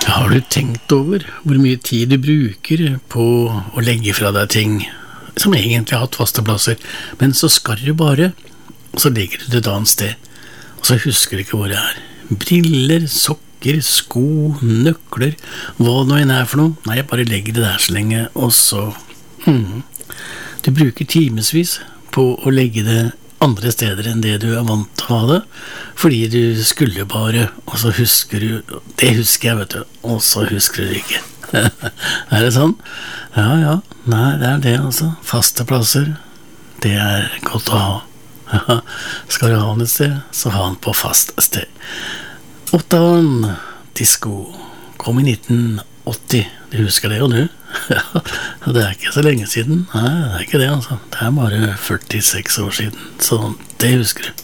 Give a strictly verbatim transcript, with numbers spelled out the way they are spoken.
Har du tenkt over hvor mye tid du bruker på å legge fra deg ting som egentlig har hatt faste plasser, men så skal du bare, og så legger du det et annet sted, og så husker du ikke hvor det er. Briller, sokker, sko, nøkler, hva nå enn er for noe. Nei, jeg bare legger det der så lenge, og så... Hmm, du bruker timesvis på å legge det andre steder enn det du er vant til å ha det, fordi du skulle bare, og så husker du, det husker jeg, vet du, og så husker du ikke. Er det sånn? Ja, ja, nei, det er det altså. Faste plasser, det er godt å ha. Ja, skal du ha den et sted, så ha den på fast sted. Ottavan Disco kom i nitten åtti, du husker det jo du? Ja, det er ikke så lenge siden. Nei, det er ikke det altså. Det er bare førtiseks år siden, så det husker du.